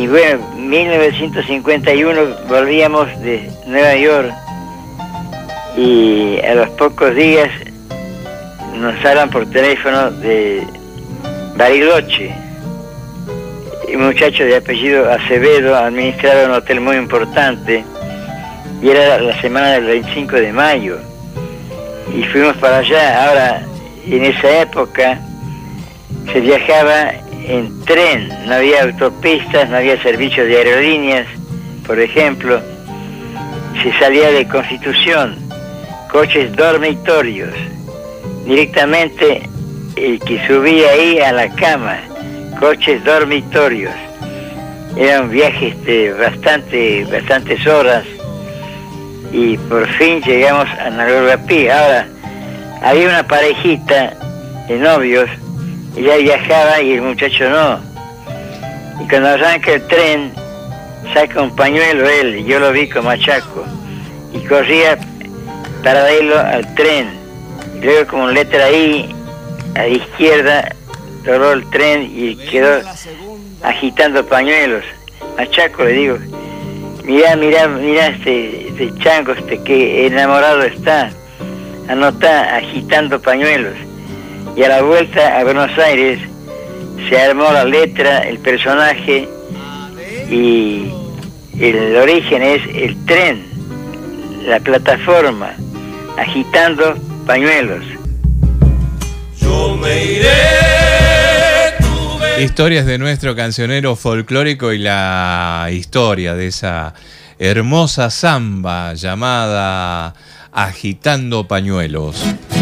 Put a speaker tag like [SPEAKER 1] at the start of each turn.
[SPEAKER 1] bueno, 1951 volvíamos de Nueva York y a los pocos días nos hablan por teléfono de Bariloche. Un muchacho de apellido Acevedo administraba un hotel muy importante y era la semana del 25 de mayo. Y fuimos para allá. Ahora, en esa época se viajaba en tren, no había autopistas, no había servicios de aerolíneas, por ejemplo. Se salía de Constitución, coches dormitorios, directamente el que subía ahí a la cama, coches dormitorios. Era un viaje bastantes horas y por fin llegamos a Nalgorapí. Ahora, había una parejita de novios, ella viajaba y el muchacho no. Y cuando arranca el tren, saca un pañuelo él, y yo lo vi como machaco, y corría paralelo al tren. Y luego como letra I, a la izquierda, dobló el tren y quedó agitando pañuelos. Machaco, le digo, mirá este chango, que enamorado está, anotá, agitando pañuelos. Y a la vuelta a Buenos Aires se armó la letra, el personaje, y el origen es el tren, la plataforma, agitando pañuelos.
[SPEAKER 2] Yo me iré.
[SPEAKER 3] Historias de nuestro cancionero folclórico y la historia de esa hermosa samba llamada Agitando Pañuelos.